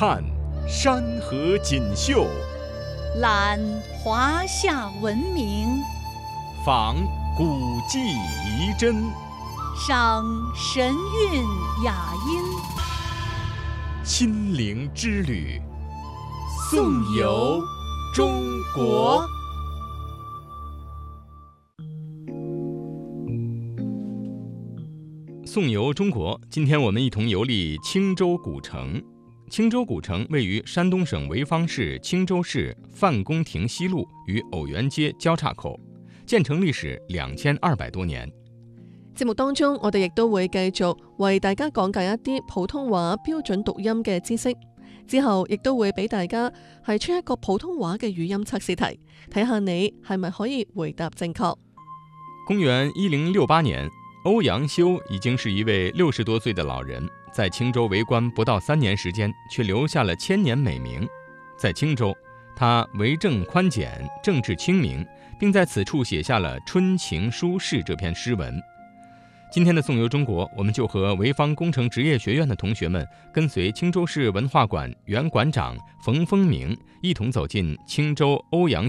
看山河锦绣， 览华夏文明， 访古迹遗珍， 赏神韵雅音。 亲临之旅，颂游中国。颂游中国，今天我们一同游历青州古城。青州古城位于山东省潍坊市青州市范公亭西路与偶园街交叉口，建成歷史2200多年。 節目當中，我哋亦都會繼續為大家講解一啲普通話標準讀音嘅知識，之後亦都會俾大家係出一個普通話嘅語音測試題，睇下你係咪可以回答正確。 公元1068年，歐陽修已經是一位60多歲的老人，在青州為官不到3年時間，卻留下了千年美名。在青州，他為政寬簡，政治清明，並在此處寫下了《春情書事》這篇詩文。今天的頌遊中國，我們就和潍坊工程職業學院的同學們，跟隨青州市文化館原館長馮風明，一同走進青州歐陽